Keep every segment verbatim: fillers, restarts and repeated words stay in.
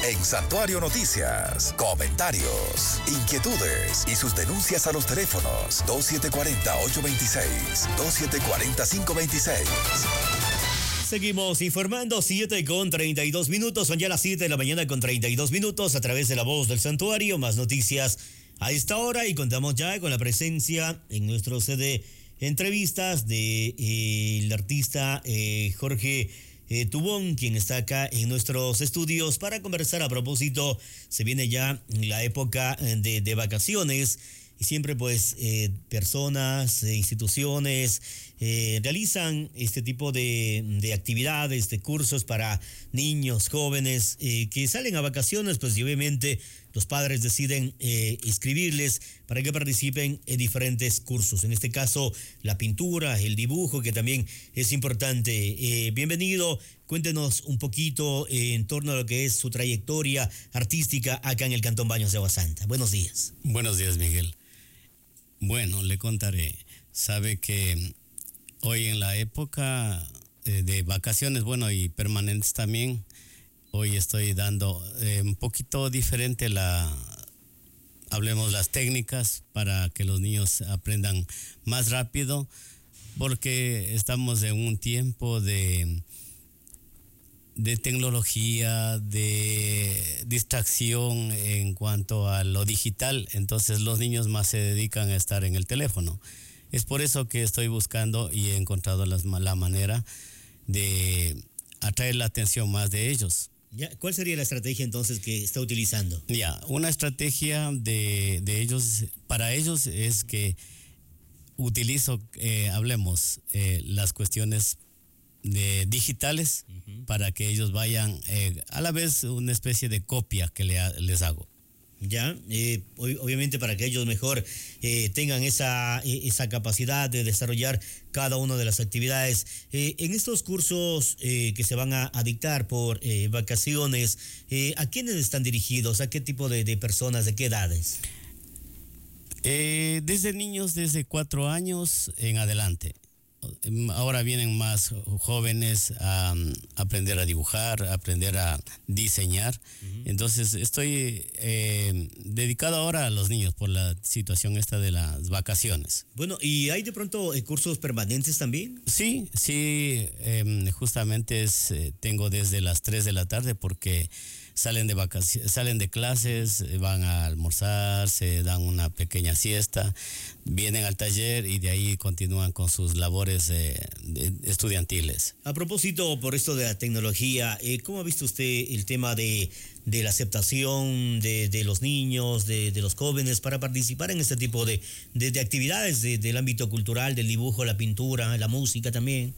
En Santuario Noticias, comentarios, inquietudes y sus denuncias a los teléfonos dos siete cuatro cero, ocho dos seis, dos siete cuatro cero, cinco dos seis. Seguimos informando, siete con treinta y dos minutos, son ya las siete de la mañana con treinta y dos minutos a través de La Voz del Santuario, más noticias a esta hora y contamos ya con la presencia en nuestro C D entrevistas de eh, el artista eh, Jorge eh, Tubón, quien está acá en nuestros estudios para conversar a propósito. Se viene ya la época de, de vacaciones y siempre pues eh, personas, eh, instituciones eh, realizan este tipo de, de actividades, de cursos para niños, jóvenes eh, que salen a vacaciones, pues y obviamente los padres deciden eh, inscribirles para que participen en diferentes cursos. En este caso, la pintura, el dibujo, que también es importante. Eh, bienvenido, cuéntenos un poquito eh, en torno a lo que es su trayectoria artística acá en el Cantón Baños de Agua Santa. Buenos días. Buenos días, Miguel. Bueno, le contaré. Sabe que hoy en la época de, de vacaciones, bueno, y permanentes también, hoy estoy dando eh, un poquito diferente la, hablemos las técnicas para que los niños aprendan más rápido, porque estamos en un tiempo de, de tecnología, de distracción en cuanto a lo digital, entonces los niños más se dedican a estar en el teléfono. Es por eso que estoy buscando y he encontrado las, la manera de atraer la atención más de ellos. Ya, ¿cuál sería la estrategia entonces que está utilizando? Ya, una estrategia de, de ellos, para ellos es que utilizo, eh, hablemos, eh, las cuestiones de digitales uh-huh. para que ellos vayan, eh, a la vez una especie de copia que le, les hago. Ya, eh, obviamente para que ellos mejor eh, tengan esa, esa capacidad de desarrollar cada una de las actividades. Eh, en estos cursos eh, que se van a, a dictar por eh, vacaciones, eh, ¿a quiénes están dirigidos? ¿A qué tipo de, de personas? ¿De qué edades? Eh, desde niños, desde cuatro años en adelante. Ahora vienen más jóvenes a, a aprender a dibujar, a aprender a diseñar. Uh-huh. Entonces estoy eh, dedicado ahora a los niños por la situación esta de las vacaciones. Bueno, ¿y hay de pronto eh, cursos permanentes también? Sí, sí, eh, justamente es, eh, tengo desde las tres de la tarde porque salen de vacaciones, salen de clases, van a almorzar, se dan una pequeña siesta, vienen al taller y de ahí continúan con sus labores eh, estudiantiles. A propósito, por esto de la tecnología, eh, ¿cómo ha visto usted el tema de, de la aceptación de, de los niños, de, de los jóvenes para participar en este tipo de, de, de actividades de, del ámbito cultural, del dibujo, la pintura, la música también?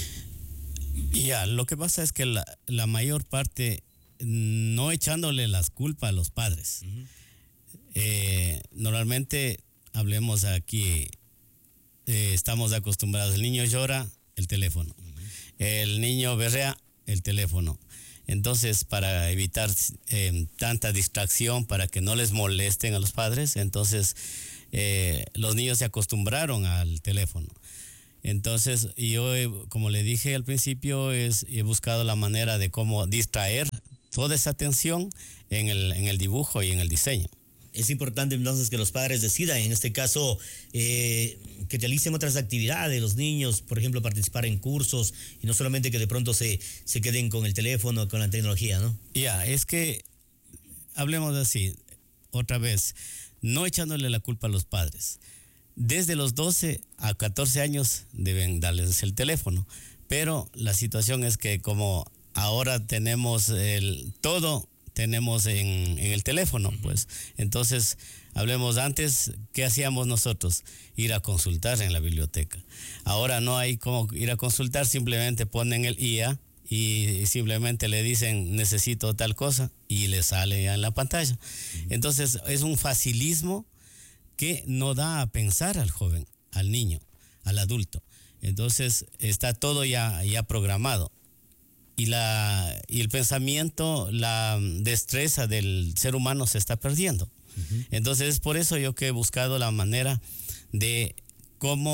Ya, lo que pasa es que la, la mayor parte, no echándole las culpas a los padres. Uh-huh. Eh, normalmente, hablemos aquí, eh, estamos acostumbrados, el niño llora, el teléfono. Uh-huh. El niño berrea, el teléfono. Entonces, para evitar eh, tanta distracción, para que no les molesten a los padres, entonces eh, los niños se acostumbraron al teléfono. Entonces, yo, como le dije al principio, es, he buscado la manera de cómo distraer toda esa atención en el, en el dibujo y en el diseño. Es importante entonces que los padres decidan, en este caso, eh, que realicen otras actividades, los niños, por ejemplo, participar en cursos y no solamente que de pronto se, se queden con el teléfono, con la tecnología, ¿no? Ya, yeah, es que, hablemos así, otra vez, no echándole la culpa a los padres. Desde los doce a catorce años deben darles el teléfono, pero la situación es que como ahora tenemos el todo, tenemos en, en el teléfono, pues. Entonces, hablemos antes, ¿qué hacíamos nosotros? Ir a consultar en la biblioteca. Ahora no hay como ir a consultar, simplemente ponen el I A y simplemente le dicen necesito tal cosa y le sale ya en la pantalla. Entonces, es un facilismo que no da a pensar al joven, al niño, al adulto. Entonces, está todo ya, ya programado. Y, la, y el pensamiento, la destreza del ser humano se está perdiendo. Uh-huh. Entonces es por eso yo que he buscado la manera de cómo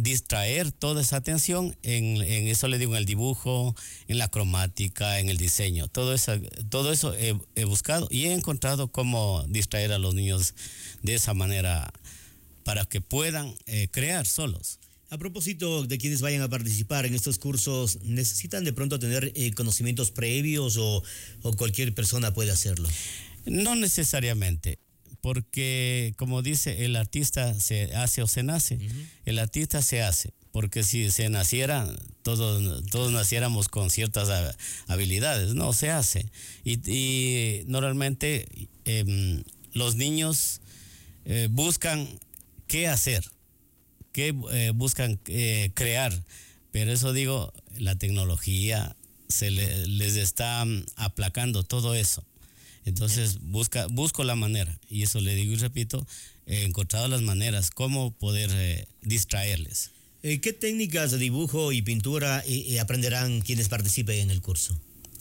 distraer toda esa atención en, en eso le digo, en el dibujo, en la cromática, en el diseño. Todo eso, todo eso he, he buscado y he encontrado cómo distraer a los niños de esa manera para que puedan eh, crear solos. A propósito de quienes vayan a participar en estos cursos, ¿necesitan de pronto tener eh, conocimientos previos o, o cualquier persona puede hacerlo? No necesariamente, porque como dice, el artista se hace o se nace. Uh-huh. El artista se hace, porque si se naciera, todos, todos naciéramos con ciertas habilidades, no, se hace. Y, y normalmente eh, los niños eh, buscan qué hacer. que eh, buscan eh, crear, pero eso digo, la tecnología se le, les está um, aplacando todo eso. Entonces busca, busco la manera, y eso le digo y repito, he encontrado las maneras, cómo poder eh, distraerles. Eh, ¿Qué técnicas de dibujo y pintura eh, eh, aprenderán quienes participen en el curso?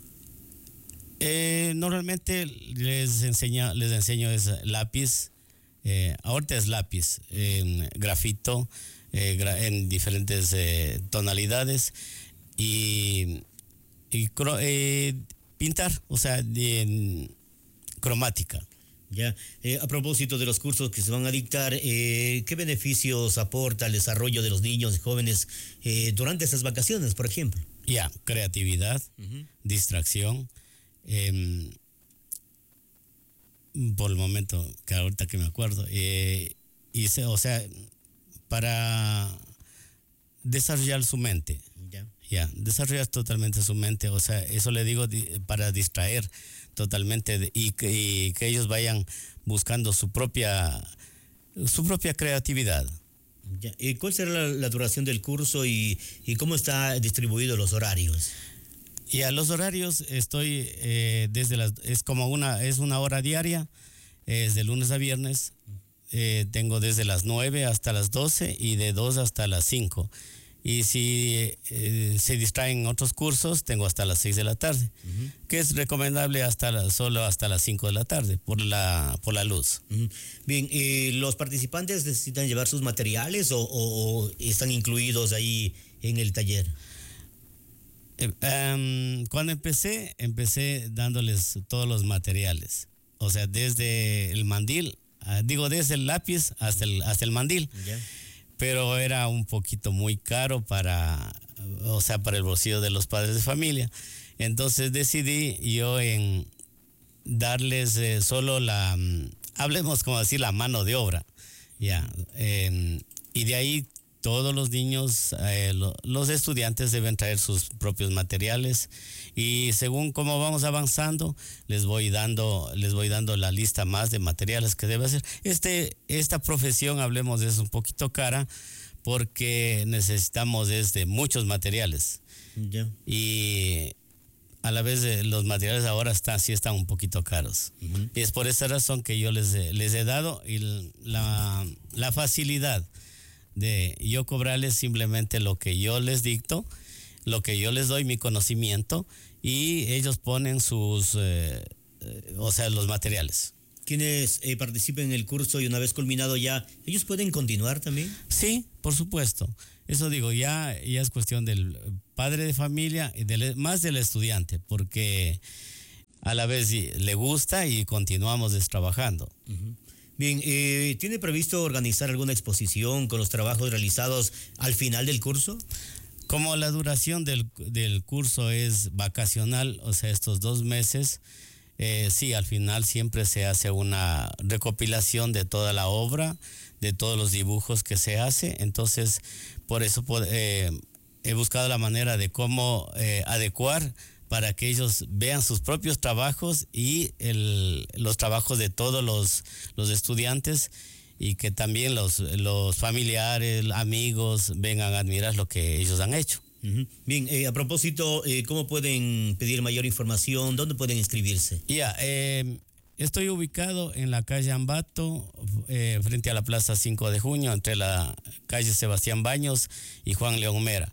Eh, normalmente les, enseña, les enseño es lápiz. Eh, ahorita es lápiz, eh, grafito, eh, gra en diferentes eh, tonalidades y, y eh, pintar, o sea, de, cromática. Ya, eh, a propósito de los cursos que se van a dictar, eh, ¿qué beneficios aporta el desarrollo de los niños y jóvenes eh, durante estas vacaciones, por ejemplo? Ya, creatividad, uh-huh. distracción, eh, por el momento, que ahorita que me acuerdo, eh, y se, o sea, para desarrollar su mente, ya, yeah, desarrollar totalmente su mente, o sea, eso le digo di, para distraer totalmente de, y, y que ellos vayan buscando su propia, su propia creatividad. Ya. ¿Y cuál será la, la duración del curso y, y cómo está distribuidos los horarios? Y a los horarios estoy eh, desde las, es como una, es una hora diaria, es de lunes a viernes, eh, tengo desde las nueve hasta las doce y de dos hasta las cinco. Y si eh, se distraen otros cursos, tengo hasta las seis de la tarde, uh-huh. que es recomendable hasta la, solo hasta las cinco de la tarde por la, por la luz. Uh-huh. Bien, eh, ¿los participantes necesitan llevar sus materiales o, o, o están incluidos ahí en el taller? Um, cuando empecé, empecé dándoles todos los materiales. O sea, desde el mandil, uh, digo, desde el lápiz hasta el, hasta el mandil. Yeah. Pero era un poquito muy caro para, o sea, para el bolsillo de los padres de familia. Entonces decidí yo en darles eh, solo la, um, hablemos como decir, la mano de obra. Ya. Eh, y de ahí todos los niños, eh, lo, los estudiantes deben traer sus propios materiales y según cómo vamos avanzando, les voy dando, les voy dando la lista más de materiales que debe hacer. Este, esta profesión, hablemos de eso, un poquito cara porque necesitamos desde muchos materiales. Yeah. Y a la vez eh, los materiales ahora están, sí están un poquito caros. Uh-huh. Y es por esa razón que yo les, les he dado y la, la facilidad de yo cobrarles simplemente lo que yo les dicto, lo que yo les doy, mi conocimiento, y ellos ponen sus, eh, eh, o sea, los materiales. Quienes eh, participen en el curso y una vez culminado ya, ¿ellos pueden continuar también? Sí, por supuesto. Eso digo, ya, ya es cuestión del padre de familia y del, más del estudiante, porque a la vez le gusta y continuamos trabajando. Uh-huh. Bien, eh, ¿tiene previsto organizar alguna exposición con los trabajos realizados al final del curso? Como la duración del, del curso es vacacional, o sea, estos dos meses, eh, sí, al final siempre se hace una recopilación de toda la obra, de todos los dibujos que se hace. Entonces, por eso eh, he buscado la manera de cómo eh, adecuar para que ellos vean sus propios trabajos y el, los trabajos de todos los, los estudiantes y que también los, los familiares, amigos vengan a admirar lo que ellos han hecho. Uh-huh. Bien, eh, a propósito, eh, ¿cómo pueden pedir mayor información? ¿Dónde pueden inscribirse? Ya, yeah, eh, estoy ubicado en la calle Ambato, eh, frente a la Plaza cinco de junio, entre la calle Sebastián Baños y Juan León Mera.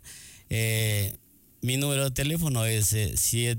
Eh, Mi número de teléfono es eh,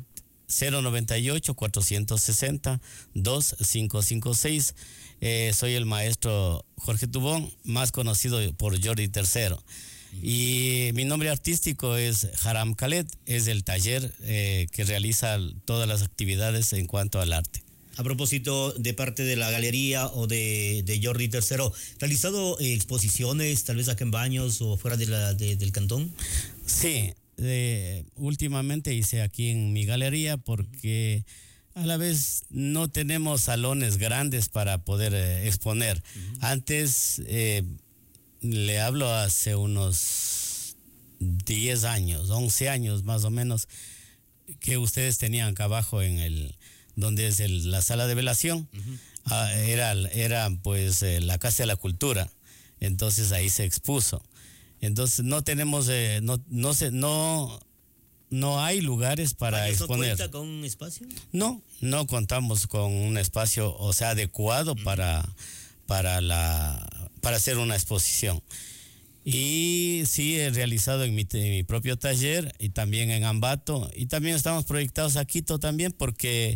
cero noventa y ocho, cuatrocientos sesenta, veinticinco cincuenta y seis. Eh, soy el maestro Jorge Tubón, más conocido por Jordi Tercero. Y mi nombre artístico es Haram Khaled, es el taller eh, que realiza todas las actividades en cuanto al arte. A propósito, de parte de la galería o de, de Jordi tercero, ¿realizado eh, exposiciones, tal vez acá en Baños o fuera de la, de, del cantón? Sí, eh, últimamente hice aquí en mi galería porque a la vez no tenemos salones grandes para poder eh, exponer. Uh-huh. Antes, eh, le hablo hace unos diez años, once años más o menos, que ustedes tenían acá abajo en el... donde es el, la sala de velación, uh-huh. ah, era, era pues eh, la Casa de la Cultura, entonces ahí se expuso. Entonces no tenemos, eh, no, no, se, no, no hay lugares para exponer. ¿No cuenta con un espacio? No, no contamos con un espacio, o sea, adecuado uh-huh. para, para, la, para hacer una exposición. Y sí, he realizado en mi, en mi propio taller y también en Ambato. Y también estamos proyectados a Quito también porque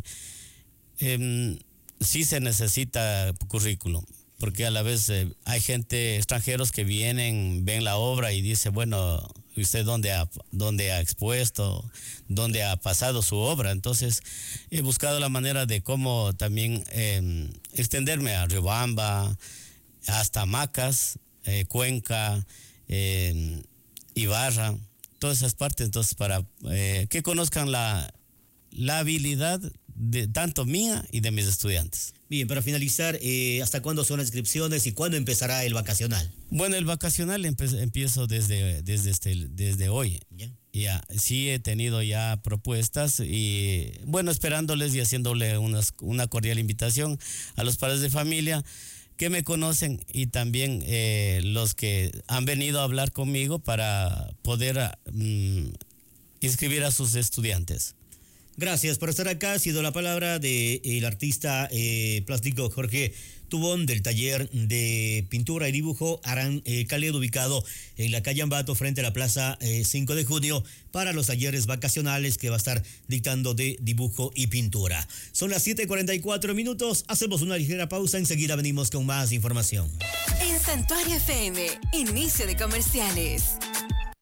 eh, sí se necesita currículum. Porque a la vez eh, hay gente, extranjeros que vienen, ven la obra y dicen, bueno, ¿usted dónde ha, dónde ha expuesto? ¿Dónde ha pasado su obra? Entonces he buscado la manera de cómo también eh, extenderme a Riobamba, hasta Macas, Eh, Cuenca, eh, Ibarra, todas esas partes, entonces para eh, que conozcan la, la habilidad de tanto mía y de mis estudiantes. Bien, para finalizar, eh, ¿hasta cuándo son las inscripciones y cuándo empezará el vacacional? Bueno, el vacacional empe- empiezo desde, desde, este, desde hoy. ¿Ya? Ya, sí he tenido ya propuestas y bueno, esperándoles y haciéndole unas, una cordial invitación a los padres de familia que me conocen y también eh, los que han venido a hablar conmigo para poder um, inscribir a sus estudiantes. Gracias por estar acá. Ha sido la palabra del artista eh, plástico Jorge Tubón del taller de pintura y dibujo Haram eh, Khaled, ubicado en la calle Ambato frente a la plaza eh, cinco de junio para los talleres vacacionales que va a estar dictando de dibujo y pintura. Son las siete cuarenta y cuatro minutos, hacemos una ligera pausa, enseguida venimos con más información. En Santuario F M, inicio de comerciales.